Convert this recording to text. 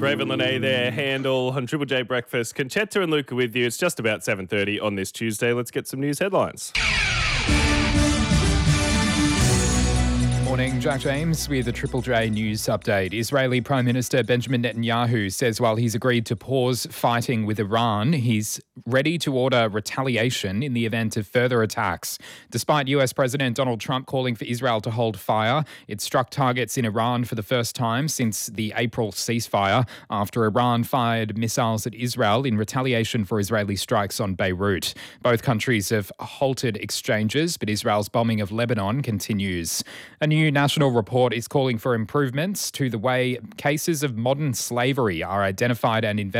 It's Raven Lene there, Handle on Triple J Breakfast. Conchetta and Luca with you. It's just about 7:30 on this Tuesday. Let's get some news headlines. Morning, Jack James with the Triple J News Update. Israeli Prime Minister Benjamin Netanyahu says while he's agreed to pause fighting with Iran, he's ready to order retaliation in the event of further attacks. Despite US President Donald Trump calling for Israel to hold fire, it struck targets in Iran for the first time since the April ceasefire after Iran fired missiles at Israel in retaliation for Israeli strikes on Beirut. Both countries have halted exchanges, but Israel's bombing of Lebanon continues. A new national report is calling for improvements to the way cases of modern slavery are identified and investigated